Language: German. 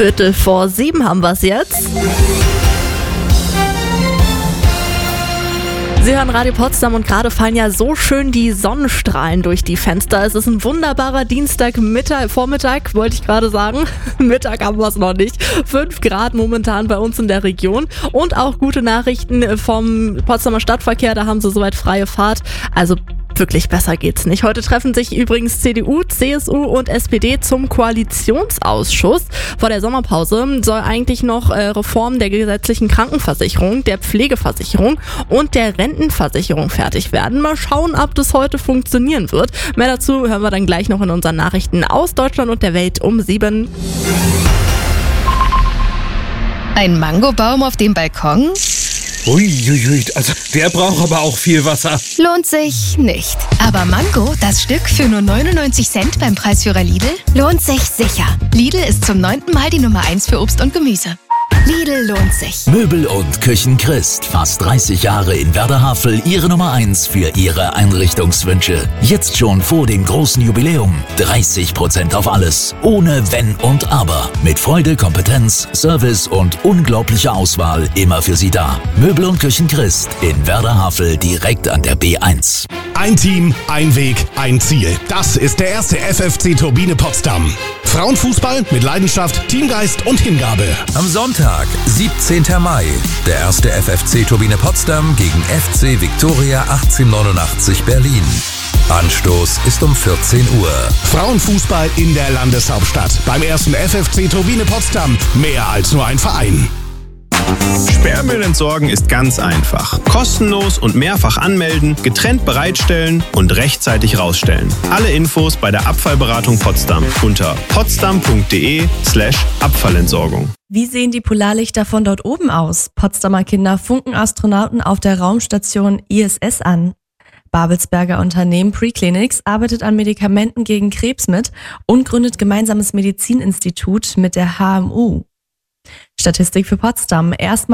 6:15 haben wir es jetzt. Sie hören Radio Potsdam und gerade fallen ja so schön die Sonnenstrahlen durch die Fenster. Es ist ein wunderbarer Vormittag, wollte ich gerade sagen. Mittag haben wir es noch nicht. 5 Grad momentan bei uns in der Region. Und auch gute Nachrichten vom Potsdamer Stadtverkehr, da haben sie soweit freie Fahrt. Also wirklich besser geht's nicht. Heute treffen sich übrigens CDU, CSU und SPD zum Koalitionsausschuss. Vor der Sommerpause soll eigentlich noch Reform der gesetzlichen Krankenversicherung, der Pflegeversicherung und der Rentenversicherung fertig werden. Mal schauen, ob das heute funktionieren wird. Mehr dazu hören wir dann gleich noch in unseren Nachrichten aus Deutschland und der Welt um 7. Ein Mangobaum auf dem Balkon? Uiuiui, also der braucht aber auch viel Wasser. Lohnt sich nicht. Aber Mango, das Stück für nur 99 Cent beim Preisführer Lidl, lohnt sich sicher. Lidl ist zum 9. Mal die Nummer 1 für Obst und Gemüse. Lidl lohnt sich. Möbel und Küchen Christ. Fast 30 Jahre in Werder-Havel. Ihre Nummer 1 für Ihre Einrichtungswünsche. Jetzt schon vor dem großen Jubiläum. 30% auf alles. Ohne Wenn und Aber. Mit Freude, Kompetenz, Service und unglaublicher Auswahl immer für Sie da. Möbel und Küchen Christ in Werder-Havel direkt an der B1. Ein Team, ein Weg, ein Ziel. Das ist der erste FFC Turbine Potsdam. Frauenfußball mit Leidenschaft, Teamgeist und Hingabe. Am Sonntag, 17. Mai, der erste FFC Turbine Potsdam gegen FC Viktoria 1889 Berlin. Anstoß ist um 14 Uhr. Frauenfußball in der Landeshauptstadt. Beim ersten FFC Turbine Potsdam. Mehr als nur ein Verein. Sperrmüll entsorgen ist ganz einfach. Kostenlos und mehrfach anmelden, getrennt bereitstellen und rechtzeitig rausstellen. Alle Infos bei der Abfallberatung Potsdam unter potsdam.de/Abfallentsorgung. Wie sehen die Polarlichter von dort oben aus? Potsdamer Kinder funken Astronauten auf der Raumstation ISS an. Babelsberger Unternehmen Preclinics arbeitet an Medikamenten gegen Krebs mit und gründet gemeinsames Medizininstitut mit der HMU. Statistik für Potsdam. Erstmal